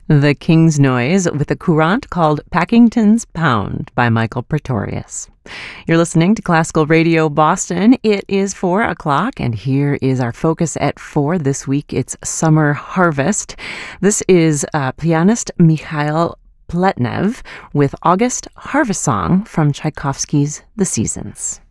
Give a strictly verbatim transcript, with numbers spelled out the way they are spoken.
The King's Noise with a courant called Packington's Pound by Michael Pretorius. You're listening to Classical Radio Boston. It is four o'clock, and here is our focus at four. This week, it's Summer Harvest. This is uh, pianist Mikhail Pletnev with August Harvest Song from Tchaikovsky's The Seasons.